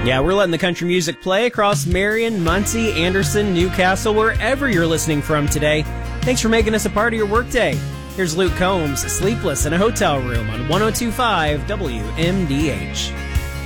Yeah, we're letting the country music play across Marion, Muncie, Anderson, Newcastle, wherever you're listening from today. Thanks for making us a part of your workday. Here's Luke Combs, Sleepless in a Hotel Room on 102.5 WMDH.